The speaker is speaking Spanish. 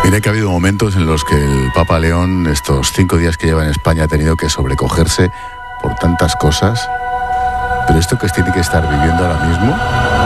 Mira que ha habido momentos en los que el Papa León, estos 5 días que lleva en España, ha tenido que sobrecogerse por tantas cosas. Pero esto que tiene que estar viviendo ahora mismo,